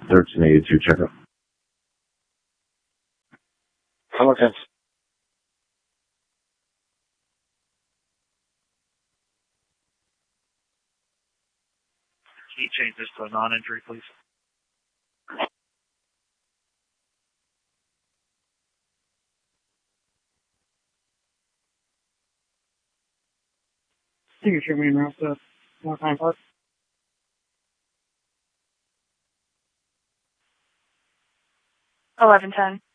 1382 checkup. Okay. Can you change this to a non-injury, please? Signature main route to North Pine Park. $11.10.